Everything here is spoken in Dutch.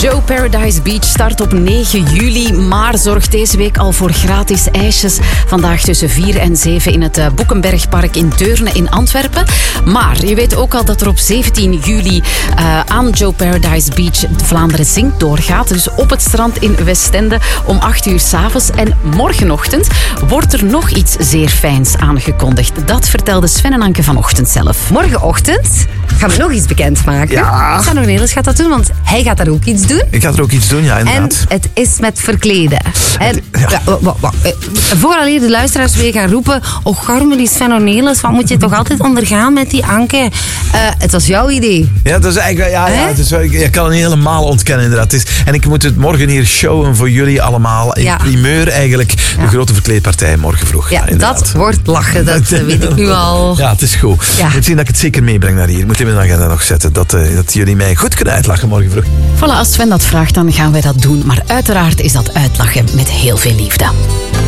Joe Paradise Beach start op 9 juli, maar zorgt deze week al voor gratis ijsjes. Vandaag tussen 4 en 7 in het Boekenbergpark in Deurne in Antwerpen. Maar je weet ook al dat er op 17 juli aan Joe Paradise Beach Vlaanderen Zingt doorgaat. Dus op het strand in Westende om 8 uur 's avonds. En morgenochtend wordt er nog iets zeer fijns aangekondigd. Dat vertelde Sven en Anke vanochtend zelf. Morgenochtend gaan we nog iets bekendmaken. Ja. Sven Ornelis gaat dat doen, want hij gaat daar ook iets doen. Ik ga er ook iets doen, ja, En inderdaad. het is met verkleden. En, Ja. vooraleer de luisteraars weer gaan roepen... Oh, garme, die Sven Ornelis, wat moet je toch altijd ondergaan met die Anke? Het was jouw idee. Ja, dat is eigenlijk... Ja, het is, ik kan het niet helemaal ontkennen, inderdaad. Het is, en ik moet het morgen hier showen voor jullie allemaal. In primeur eigenlijk. De grote verkleedpartij morgen vroeg. Ja, inderdaad. dat wordt lachen, dat weet ik nu al. Ja, het is goed. Ja. Ik moet zien dat ik het zeker meebreng naar hier. Ik moet in mijn agenda nog zetten. Dat jullie mij goed kunnen uitlachen morgen vroeg. Voilà, als Sven dat vraagt, dan gaan wij dat doen. Maar uiteraard is dat uitlachen met heel veel liefde.